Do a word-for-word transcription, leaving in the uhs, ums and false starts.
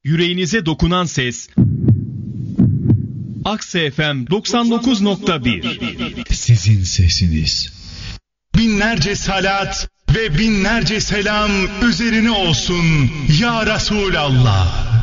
Yüreğinize dokunan ses Akse F M doksan dokuz nokta bir. Sizin sesiniz. Binlerce salat ve binlerce selam üzerine olsun ya Resulallah.